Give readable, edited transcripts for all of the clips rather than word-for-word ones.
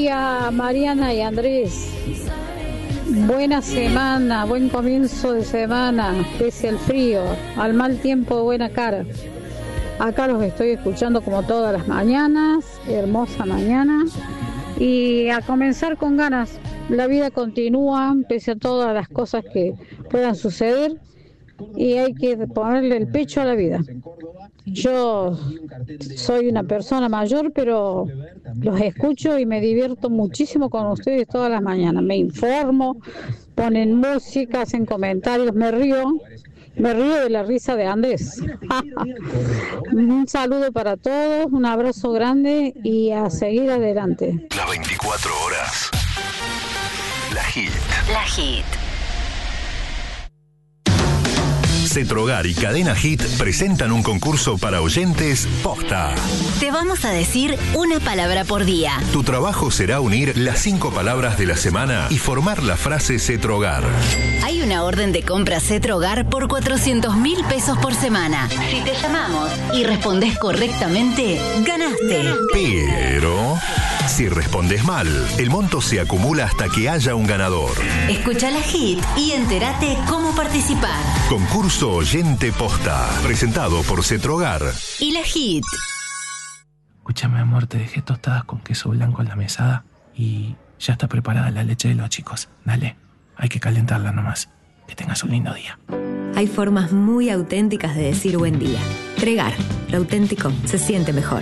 día, Mariana y Andrés. Buena semana, buen comienzo de semana, pese al frío, al mal tiempo, buena cara. Acá los estoy escuchando como todas las mañanas, hermosa mañana. Y a comenzar con ganas, la vida continúa, pese a todas las cosas que puedan suceder. Y hay que ponerle el pecho a la vida. Yo soy una persona mayor, pero los escucho y me divierto muchísimo con ustedes todas las mañanas. Me informo, ponen música, hacen comentarios, me río de la risa de Andrés. Un saludo para todos, un abrazo grande y a seguir adelante. Las 24 horas. La Hit. La Hit. Cetrogar y Cadena Hit presentan un concurso para oyentes posta. Te vamos a decir una palabra por día. Tu trabajo será unir las 5 palabras de la semana y formar la frase Cetrogar. Hay una orden de compra Cetrogar por 400.000 pesos por semana. Si te llamamos y respondes correctamente, ganaste. Pero si respondes mal, el monto se acumula hasta que haya un ganador. Escucha la Hit y entérate cómo participar. Concurso Oyente Posta, presentado por Cetrogar y la Hit. Escúchame, amor, te dejé tostadas con queso blanco en la mesada y ya está preparada la leche de los chicos. Dale, hay que calentarla nomás. Que tengas un lindo día. Hay formas muy auténticas de decir buen día. Tregar, lo auténtico se siente mejor.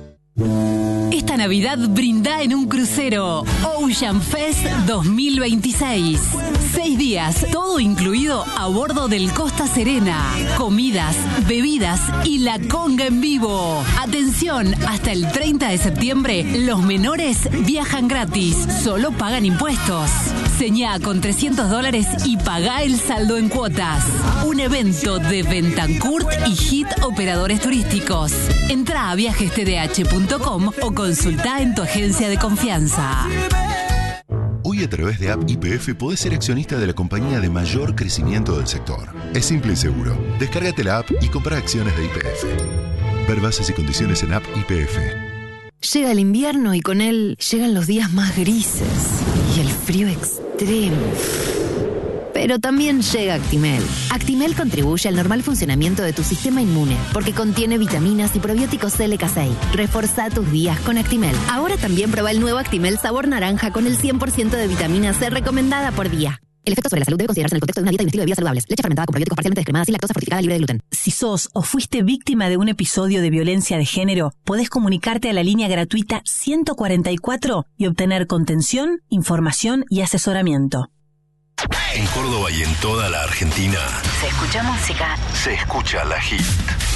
Esta Navidad brinda en un crucero Ocean Fest 2026. 6 días, todo incluido a bordo del Costa Serena. Comidas, bebidas y la conga en vivo. Atención, hasta el 30 de septiembre los menores viajan gratis, solo pagan impuestos. Señá con $300 y pagá el saldo en cuotas. Un evento de Bentancourt y Hit Operadores Turísticos. Entrá a viajestdh.com o consultá en tu agencia de confianza. Hoy a través de App YPF podés ser accionista de la compañía de mayor crecimiento del sector. Es simple y seguro. Descárgate la app y compra acciones de YPF. Ver bases y condiciones en App YPF. Llega el invierno y con él llegan los días más grises y el frío extremo. Pero también llega Actimel. Actimel contribuye al normal funcionamiento de tu sistema inmune porque contiene vitaminas y probióticos LK6. Reforzá tus días con Actimel. Ahora también prueba el nuevo Actimel sabor naranja con el 100% de vitamina C recomendada por día. El efecto sobre la salud debe considerarse en el contexto de una dieta y un estilo de vida saludables. Leche fermentada con probióticos parcialmente descremadas sin lactosa fortificada libre de gluten. Si sos o fuiste víctima de un episodio de violencia de género, podés comunicarte a la línea gratuita 144 y obtener contención, información y asesoramiento. En Córdoba y en toda la Argentina Se escucha música. se escucha la Hit.